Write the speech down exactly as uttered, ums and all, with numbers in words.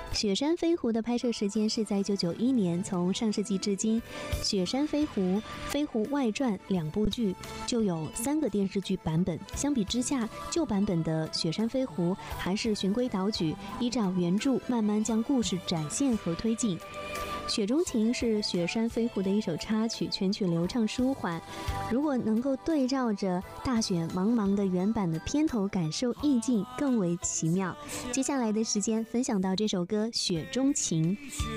《雪山飞狐》的拍摄时间是在一九九一年，从上世纪至今，《雪山飞狐》《飞狐外传》两部剧就有三个电视剧版本。相比之下，旧版本的《雪山飞狐》还是循规蹈矩，依照原著慢慢将故事展现和推进。《雪中情》是《雪山飞狐》的一首插曲，全曲流畅舒缓。如果能够对照着大雪茫茫的原版的片头，感受意境更为奇妙。接下来的时间分享到这首歌《雪中情》。